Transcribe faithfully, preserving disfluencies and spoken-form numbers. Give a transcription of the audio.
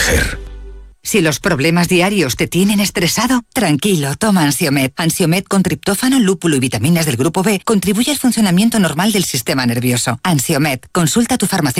mujer. Si los problemas diarios te tienen estresado, tranquilo, toma Ansiomed. Ansiomed con triptófano, lúpulo y vitaminas del grupo B contribuye al funcionamiento normal del sistema nervioso. Ansiomed, consulta a tu farmacéutico